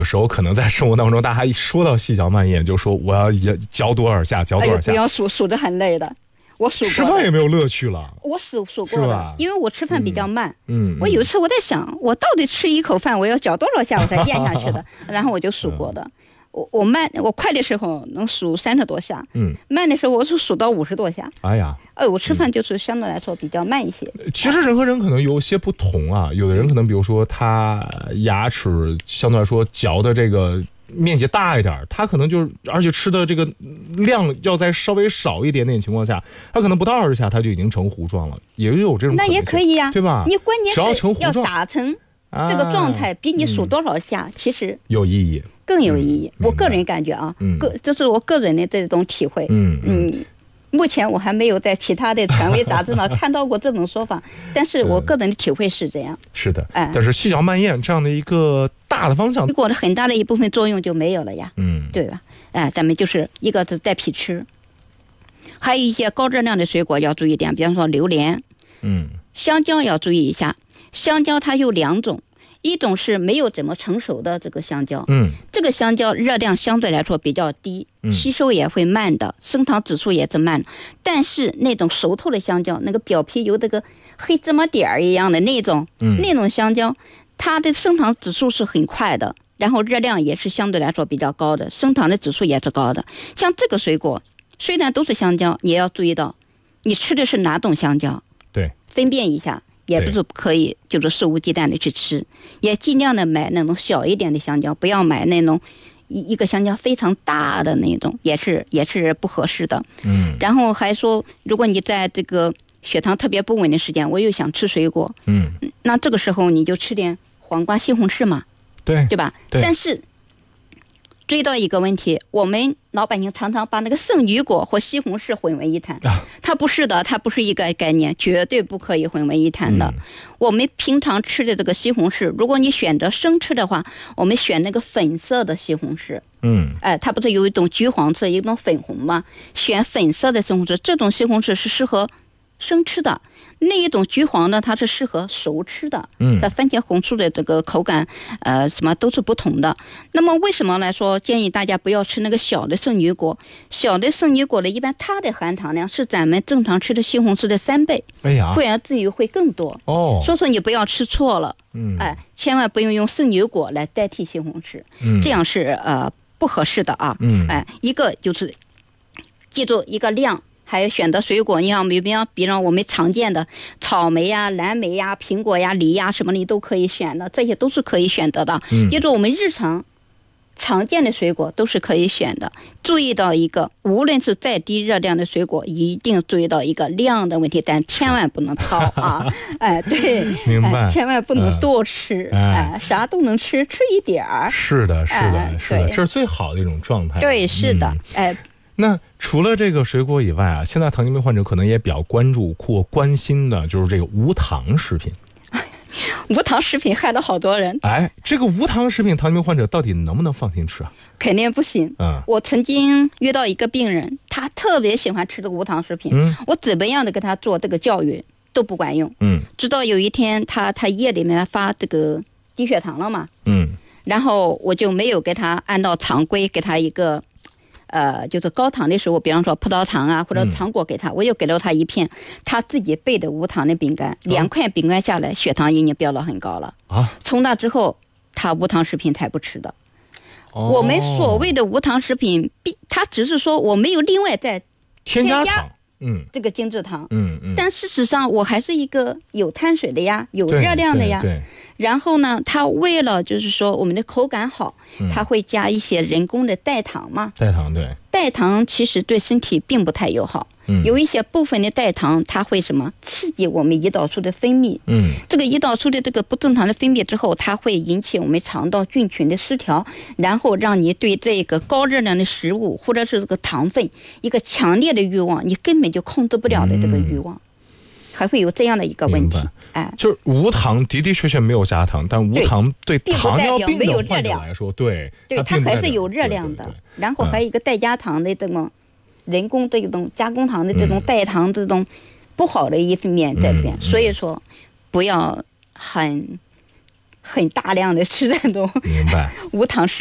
有时候可能在生活当中，大家一说到细嚼慢咽，就说我要嚼多少下，嚼多少下， 不要数的很累的。我数过吃饭也没有乐趣了。 我数过的，因为我吃饭比较慢。我有一次我在想，我到底吃一口饭我要嚼多少下我才咽下去的，然后我就数过的。我快的时候能数30多下，慢的时候我是数到50多下。 哎呀， 我吃饭就是相对来说比较慢一些。 其实人和人可能有些不同啊，有的人可能比如说他牙齿相对来说嚼的这个面积大一点，他可能而且吃的这个量要再稍微少一点点情况下，他可能不到20下他就已经成糊状了，也有这种可能性。 那也可以呀， 对吧？ 你关键是要打成这个状态，比你数多少下其实有意义， 更有意义。我个人感觉啊，这是我个人的这种体会。目前我还没有在其他的权威杂志上看到过这种说法，但是我个人的体会是这样。 是的，但是细嚼慢咽这样的一个大的方向， 水果的很大的一部分作用就没有了呀。对吧？咱们就是一个是带皮吃，还有一些高热量的水果要注意点，比方说榴莲，香蕉要注意一下。香蕉它有2种，一种是没有怎么成熟的这个香蕉，这个香蕉热量相对来说比较低，吸收也会慢的，升糖指数也是慢。但是那种熟透的香蕉，那个表皮有这个黑芝麻点儿一样的那种香蕉，它的升糖指数是很快的，然后热量也是相对来说比较高的，升糖的指数也是高的。像这个水果虽然都是香蕉，你也要注意到你吃的是哪种香蕉， 对， 分辨一下。也不是不可以就是肆无忌惮的去吃，也尽量的买那种小一点的香蕉，不要买那种一个香蕉非常大的那种，也是不合适的。然后还说，如果你在这个血糖特别不稳的时间，我又想吃水果，那这个时候你就吃点黄瓜、西红柿嘛，对吧？对。但是注意到一个问题，我们老百姓常常把那个圣女果和西红柿混为一谈，它不是的，它不是一个概念，绝对不可以混为一谈的。我们平常吃的这个西红柿，如果你选择生吃的话，我们选那个粉色的西红柿，它不是有一种橘黄色，一种粉红吗？选粉色的西红柿，这种西红柿是适合生吃的。那一种橘黄呢，它是适合熟吃的。它番茄红素的这个口感，什么都是不同的。那么为什么来说建议大家不要吃那个小的圣女果？小的圣女果的一般它的含糖量是咱们正常吃的西红柿的3倍，不然至于会更多。所以说你不要吃错了，千万不用圣女果来代替西红柿，这样是不合适的啊。一个就是记住一个量。还有选择水果，你像比方我们常见的草莓呀、蓝莓呀、苹果呀、梨呀什么的，你都可以选的，这些都是可以选择的。也就是我们日常常见的水果都是可以选的。注意到一个，无论是再低热量的水果，一定注意到一个量的问题，但千万不能超啊！对， 明白， 千万不能多吃，啥都能吃，吃一点儿。 是的，这是最好的一种状态。 对，是的， 那除了这个水果以外啊，现在糖尿病患者可能也比较关注或关心的就是这个无糖食品。 无糖食品害了好多人。 这个无糖食品糖尿病患者到底能不能放心吃啊？ 肯定不行。我曾经遇到一个病人，他特别喜欢吃这个无糖食品，我怎么样的跟他做这个教育都不管用。直到有一天他夜里面发这个低血糖了嘛，然后我就没有给他按照常规给他一个就是高糖的食物，比方说葡萄糖啊或者糖果给他，我又给了他一片他自己备的无糖的饼干，2块饼干下来血糖已经飙到很高了从那之后他无糖食品才不吃的。我们所谓的无糖食品，它只是说我没有另外再添加糖， 这个精制糖，但事实上我还是一个有碳水的呀，有热量的呀。 对。 然后呢，它为了就是说我们的口感好，它会加一些人工的代糖嘛。代糖，对。代糖其实对身体并不太友好。有一些部分的代糖，它会什么刺激我们胰岛素的分泌。这个胰岛素的这个不正常的分泌之后，它会引起我们肠道菌群的失调，然后让你对这个高热量的食物或者是这个糖分一个强烈的欲望，你根本就控制不了的这个欲望。还会有这样的一个问题， 就是无糖的确没有加糖，但无糖对糖尿病的患者来说，对它还是有热量的。然后还有一个代加糖的这种人工的一种加工糖的这种代糖这种不好的一面在里面，所以说不要很很大量的吃这种明白。 无糖食